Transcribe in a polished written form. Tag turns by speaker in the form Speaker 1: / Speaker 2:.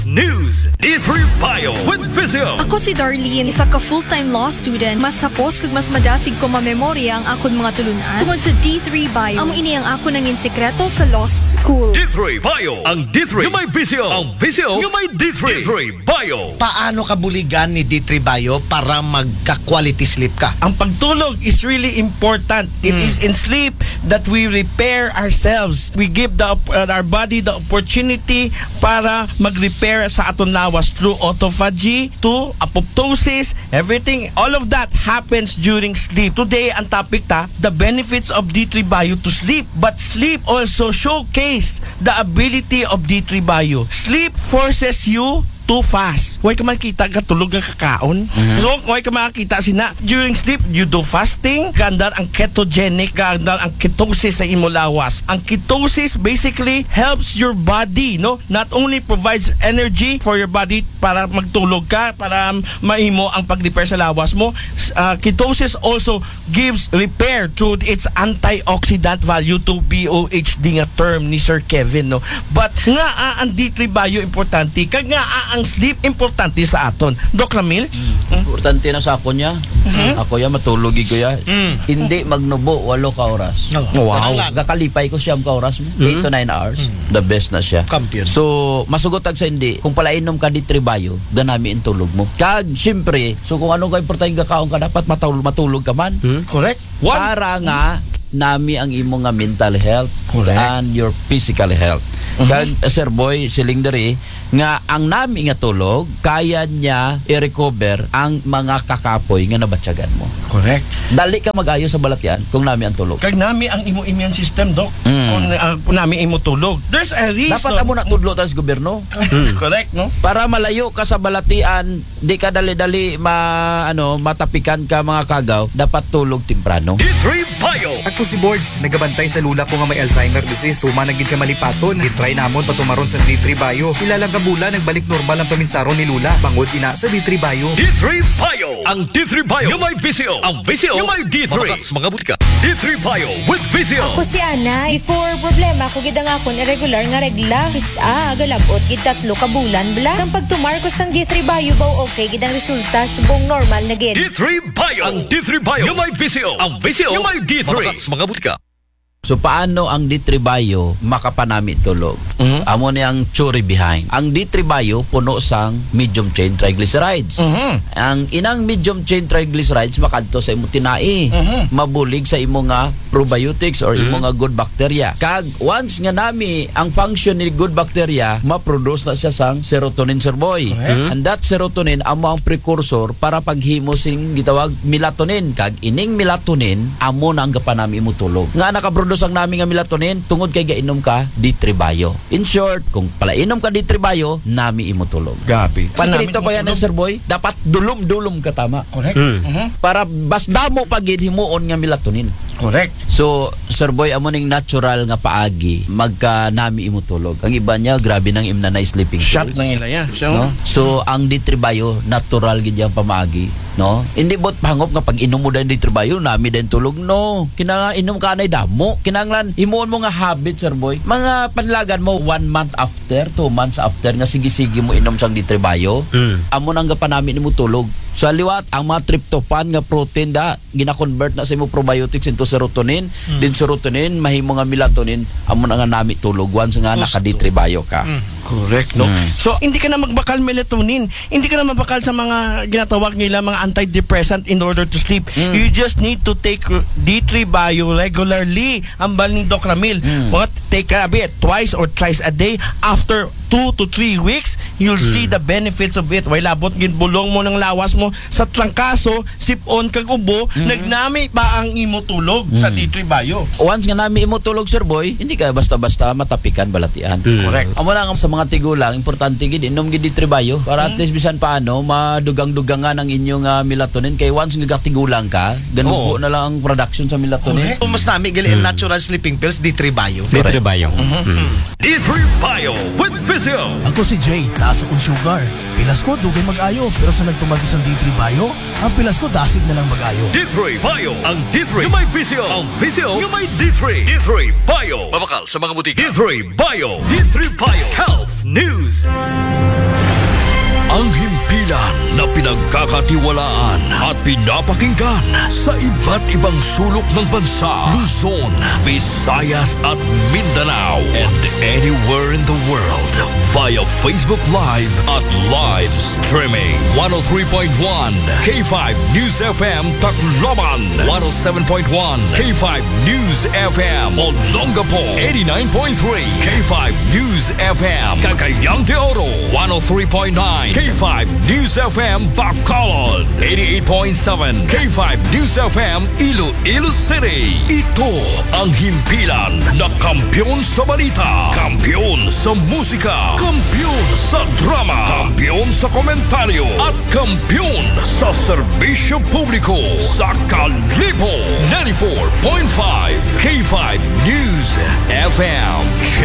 Speaker 1: News, D3 Bio with Vizio.
Speaker 2: Ako si Darlene, isa ka full-time law student. Mas sapos kag mas madasig ko mamemorya ang akon mga tulunan tungod sa D3 Bio. Amo ini ang ako nangin sekreto sa law school.
Speaker 1: D3 Bio. Ang D3 yung may Vizio. Ang Vizio yung may D3. D3 Bio.
Speaker 3: Paano ka buligan ni D3 Bio para magka-quality sleep ka?
Speaker 4: Ang pagtulog is really important. It is in sleep that we repair ourselves. We give our body the opportunity para mag-repair sa aton lawas through autophagy, to apoptosis, everything. All of that happens during sleep. Today, ang topic the benefits of D3 Bio to sleep. But sleep also showcase the ability of D3 Bio. Sleep forces you too fast. Huwag ka makita katulog ang kakaon. So, huwag ka makita sina. During sleep, you do fasting. Gandar ang ketogenic. Gandar ang ketosis sa imo lawas. Ang ketosis basically helps your body, no? Not only provides energy for your body para magtulog ka, para maimo ang pag-repair sa lawas mo. Ketosis also gives repair through its antioxidant value to BOHD nga term ni Sir Kevin, no? But nga ang D3 Bio importante. Kag nga ang sleep importante sa aton. Doc Ramil?
Speaker 5: Importante na sa ako niya. Ako ya matulog ko ya. Hindi magnubo 8 ka oras.
Speaker 4: Wow.
Speaker 5: Gakalipay ko siyam ka oras. 8 to 9 hours. The best na siya.
Speaker 3: Kampiyon.
Speaker 5: So, masugotag sa hindi. Kung palainom ka di tribayo, ganami ang tulog mo. Kag, siyempre, so kung ano ka importante kakaon ka, dapat matulog ka man.
Speaker 4: Correct.
Speaker 5: Para nga, nami ang imong nga mental health.
Speaker 4: Correct.
Speaker 5: And your physical health. Kag, Sir Boy, silingdari, nga ang nami nga tulog, kaya niya i-recover ang mga kakapoy nga nabatyagan mo.
Speaker 4: Correct.
Speaker 5: Dali ka mag-ayo sa balatyan kung nami ang tulog.
Speaker 4: Kag nami ang imo immune system, Doc. Kung nami imo tulog. There's a reason.
Speaker 5: Dapat amo na tudlo tayo sa gobyerno.
Speaker 4: Correct, no?
Speaker 5: Para malayo ka sa balatian, di ka dali-dali matapikan ka mga kagaw, dapat tulog temprano.
Speaker 1: D3 Bio.
Speaker 6: Ako si Boards, nagabantay sa lula ko nga may Alzheimer disease. Tuma naging ka malipaton, gitry namon patumaron sa D3 Bio. Ilalang kabula, nagbalik normal ang paminsaron ni Lula. Bangod ina sa D3 Bio.
Speaker 1: D3 Bio. Ang D3 Bio yung may Vizio. Ang Vizio yung may D3. Mga butika. D3 Bio with Vizio.
Speaker 7: Ako si Ana, before problema ko gid ang akon irregular nga regla. Galabot gid 3 ka bulan bla. Sang pagtumar ko sang D3 Bio baw okay gid ang resulta subong normal na gid.
Speaker 1: D3 Bio. Ang D3 Bio yung may Vizio. Ang Vizio yung may D3. Mga butika.
Speaker 5: So paano ang D3 Bio makapanami tulog? Amo ni ang theory behind. Ang D3 Bio puno sang medium chain triglycerides. Ang inang medium chain triglycerides makadto sa imo tinai. Mabulig sa imo nga probiotics or imo nga good bacteria. Kag once nga nami ang function ni good bacteria, ma-produce na siya sang serotonin, Sir Boy. And that serotonin amo ang precursor para paghimo sing gitawag melatonin. Kag ining melatonin amo na ang gapanami imo tulog. Nga naka-produce ang nami nga melatonin tungod kay gainom ka D3 Bio. In short, kung palainom ka D3 Bio, nami imo tulog.
Speaker 4: Gabi.
Speaker 5: Sikrito pa yan, Sir Boy. Dapat dulom-dulom ka tama.
Speaker 4: Correct.
Speaker 5: Para bas damo pagid himuon nga melatonin.
Speaker 4: Correct.
Speaker 5: So, Sir Boy, amo ning natural nga paagi magka nami imo tulog. Ang iba niya grabe nang imna na sleeping
Speaker 4: Shot
Speaker 5: pills.
Speaker 4: ng ilaya.
Speaker 5: No? So, ang D3 Bio natural gid yang pamaagi, no? Hindi bot hangop nga pag inom mo din D3 Bio, nami din tulog, no. Kinanga inom ka nay damo. Kinanglan himuon mo nga habit, Sir Boy. Mga panlagan mo 1 month after, 2 months after nga sige-sige mo inom sang D3 Bio. Amo nang gapanami nimo tulog. Sa liwat, ang mga tryptophan nga protein gina-convert na sa imo probiotics into serotonin. Din serotonin, mahimo nga melatonin, amo na nga nami tulog once nga naka D3 Bio ka.
Speaker 4: Correct, no? So, hindi ka na magbakal melatonin. Hindi ka na magbakal sa mga ginatawag nila mga antidepressant in order to sleep. You just need to take D3 Bio regularly. Ang bal ni Doc Ramil. Take a bit, twice or thrice a day. After 2 to 3 weeks, you'll see the benefits of it. Way labot, ginbulong mo ng lawas mo sa trangkaso, sipon kag ubo, nagnami pa ang imo tulog sa D3 Bio.
Speaker 5: Once nga nami imo tulog, Sir Boy, hindi ka basta-basta matapikan balatian.
Speaker 4: Correct.
Speaker 5: Amo lang sa mga tigulang, importante gid inom gid D3 Bio para at least bisan paano madugang-dugangan ang inyong melatonin kay once nga tigulang ka, ganupo na lang ang production sa melatonin.
Speaker 3: Kung mas nami gali ang natural sleeping pills, D3 Bio.
Speaker 8: D3 Bio.
Speaker 1: D3 Bio with Vizio.
Speaker 9: Ako si Jay, taas akong sugar. Pilas ko, dugay mag-ayo. Pero sa nagtumagos ng D3 Bio, ang pilas ko, dasig na lang mag-ayo.
Speaker 1: D3 Bio. Ang D3 yung may Vizio. Ang Vizio yung may D3. D3 Bio. Mabakal sa mga butika. D3 Bio. D3 Bio. Health News. himpilan na pinagkakatiwalaan at pinapakinggan sa iba't ibang sulok ng bansa, Luzon, Visayas at Mindanao, and anywhere in the world via Facebook Live at live streaming. 103.1 K5 News FM Tacloban, 107.1 K5 News FM Olongapo, 89.3 K5 News FM Cagayan de Oro, 103.9 K5 News FM Bacolod, 88.7 K5 News FM Iloilo City. Ito ang himpilan na kampiyon sa balita, kampiyon sa musika, kampiyon sa drama, kampiyon sa komentaryo at kampiyon sa serbisyo publiko sa Kalibo. 94.5 K5 News FM.